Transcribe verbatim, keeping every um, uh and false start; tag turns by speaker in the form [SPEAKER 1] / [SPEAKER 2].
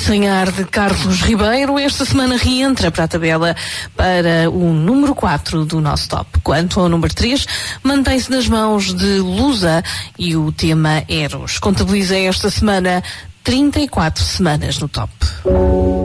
[SPEAKER 1] Sem Ar de Carlos Ribeiro, esta semana reentra para a tabela para o número quatro do nosso top. Quanto ao número três, mantém-se nas mãos de Lusa e o tema Eros. Contabiliza esta semana trinta e quatro semanas no top.